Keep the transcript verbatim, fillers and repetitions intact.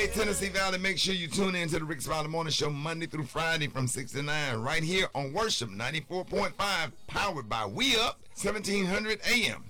right, Tennessee Valley, make sure you tune in to the Rick Smiley Morning Show Monday through Friday from six to nine right here on Worship ninety-four point five, powered by We Up, seventeen hundred A M.